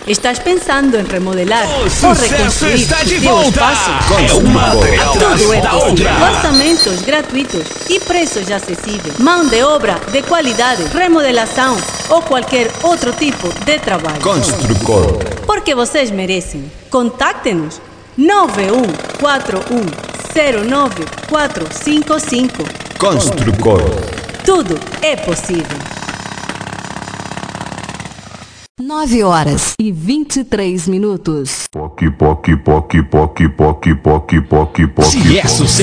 Estás pensando em remodelar O ou sucesso reconstruir está de o teu volta! espaço? É uma atrás Tudo é da possível. outra. Orçamentos gratuitos e preços acessíveis. Mão de obra de qualidade, remodelação ou qualquer outro tipo de trabalho. Construcor. Porque vocês merecem. Contacte-nos 9141094455. Construcor. Tudo é possível. 9h23. Poc, poc, poc, poc, poc, poc, poc, poc, poc. Se é sucesso.